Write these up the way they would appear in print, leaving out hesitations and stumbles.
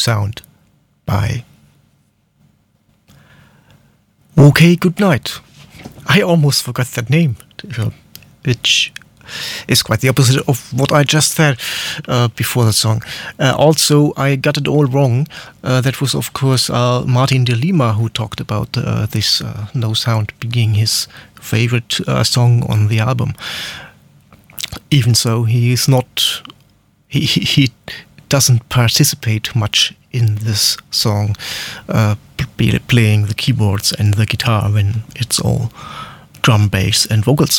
sound by OK Goodnight. I almost forgot that name, which is quite the opposite of what I just said before the song. Also, I got it all wrong. That was, of course, Martin de Lima who talked about this No Sound being his favorite song on the album. Even so, he is not. He doesn't participate much in this song, playing the keyboards and the guitar when it's all drum, bass, and vocals.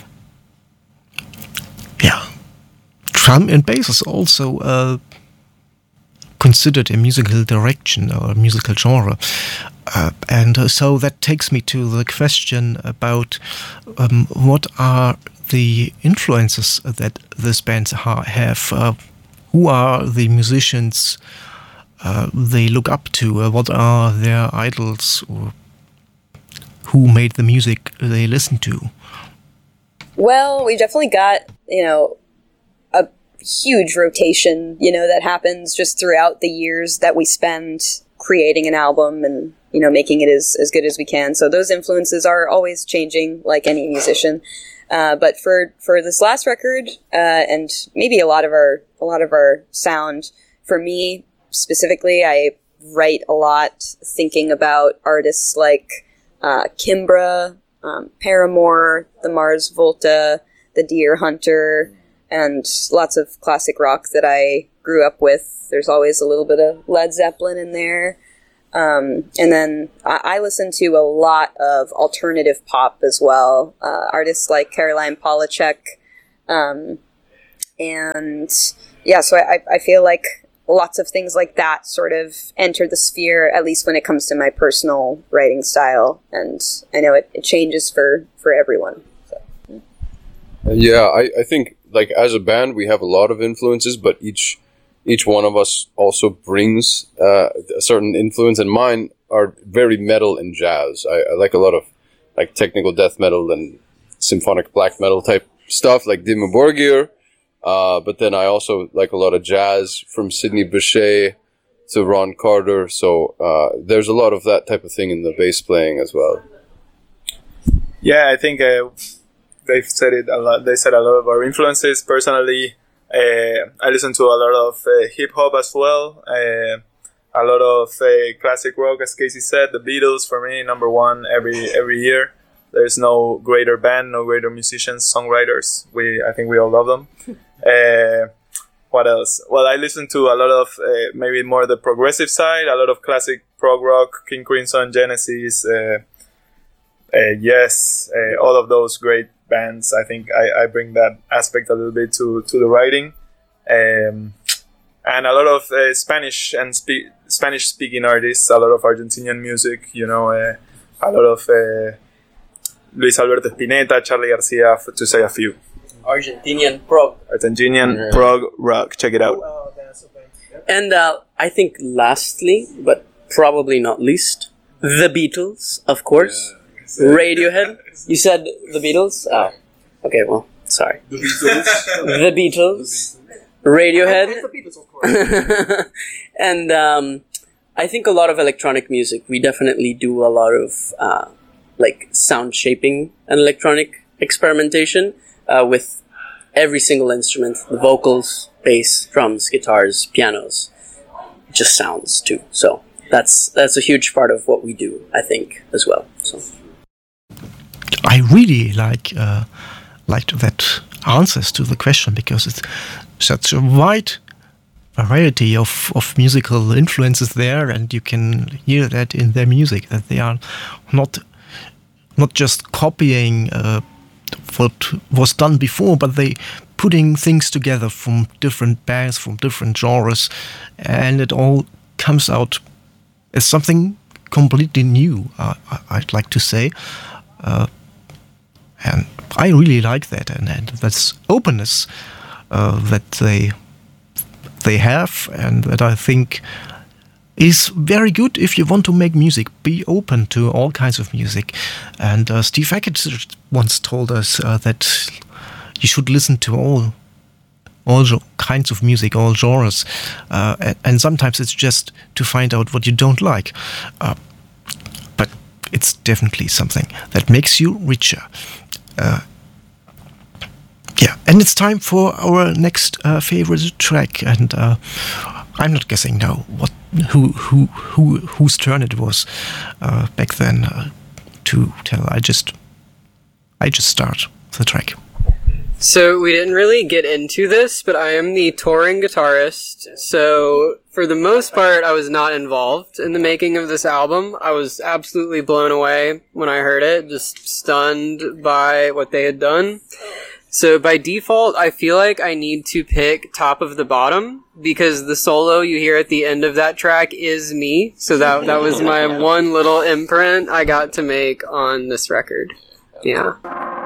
Yeah, drum and bass is also considered a musical direction or a musical genre. And so that takes me to the question about what are the influences that this band have. Who are the musicians they look up to? What are their idols? Or who made the music they listen to? Well, we definitely got, a huge rotation, that happens just throughout the years that we spend creating an album and, making it as good as we can. So those influences are always changing, like any musician. But for this last record, and maybe a lot of our sound, for me specifically, I write a lot thinking about artists like Kimbra, Paramore, the Mars Volta, the Deer Hunter, and lots of classic rock that I grew up with. There's always a little bit of Led Zeppelin in there. And then I listen to a lot of alternative pop as well. Artists like Caroline Polachek. And yeah, so I feel like lots of things like that sort of enter the sphere, at least when it comes to my personal writing style. And I know it changes for everyone. So. Yeah, I think like as a band, we have a lot of influences, but each one of us also brings a certain influence, and mine are very metal and jazz. I like a lot of like technical death metal and symphonic black metal type stuff like Dimmu Borgir. But then I also like a lot of jazz, from Sidney Bechet to Ron Carter. So there's a lot of that type of thing in the bass playing as well. Yeah, I think they've said it a lot. They said a lot of our influences. Personally, I listen to a lot of hip hop as well. A lot of classic rock, as Casey said. The Beatles, for me, number one every year. There's no greater band, no greater musicians, songwriters. I think we all love them. What else? Well, I listen to a lot of maybe more the progressive side. A lot of classic prog rock, King Crimson, Genesis, Yes, all of those great bands. I think I bring that aspect a little bit to the writing, and a lot of Spanish and Spanish speaking artists. A lot of Argentinian music. A lot of Luis Alberto Spinetta, Charlie Garcia, to say a few. Argentinian prog rock. Check it out. Oh, that's okay. And I think lastly, but probably not least, the Beatles, of course. Yeah. Radiohead. You said the Beatles? Oh. Okay, well, sorry. The Beatles. The Beatles. Radiohead. And the Beatles, of course. And I think a lot of electronic music. We definitely do a lot of sound shaping and electronic experimentation with every single instrument, the vocals, bass, drums, guitars, pianos, just sounds too. So that's a huge part of what we do, I think, as well. So I really liked that answers to the question, because it's such a wide variety of musical influences there, and you can hear that in their music, that they are not just copying what was done before, but they putting things together from different bands, from different genres, and it all comes out as something completely new, I'd like to say. And I really like that, and that's openness that they have, and that I think is very good if you want to make music. Be open to all kinds of music. And Steve Hackett once told us that you should listen to kinds of music, all genres, and sometimes it's just to find out what you don't like. But it's definitely something that makes you richer. Yeah, and it's time for our next favorite track, and I'm not guessing now whose turn it was back then to tell. I just start the track. So we didn't really get into this, but I am the touring guitarist. So for the most part, I was not involved in the making of this album. I was absolutely blown away when I heard it, just stunned by what they had done. So by default, I feel like I need to pick Top of the Bottom because the solo you hear at the end of that track is me. So that was my one little imprint I got to make on this record. Yeah.